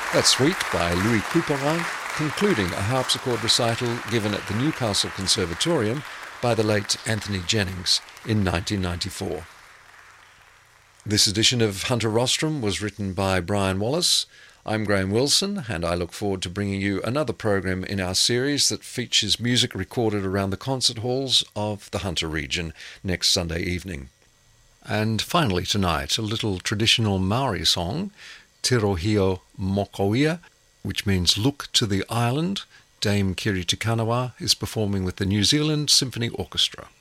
That suite by Louis Couperin, concluding a harpsichord recital given at the Newcastle Conservatorium by the late Anthony Jennings in 1994. This edition of Hunter Rostrum was written by Brian Wallace. I'm Graham Wilson, and I look forward to bringing you another program in our series that features music recorded around the concert halls of the Hunter region next Sunday evening. And finally tonight, a little traditional Maori song, Tirohio Mokoia, which means look to the island. Dame Kiri Te Kanawa is performing with the New Zealand Symphony Orchestra.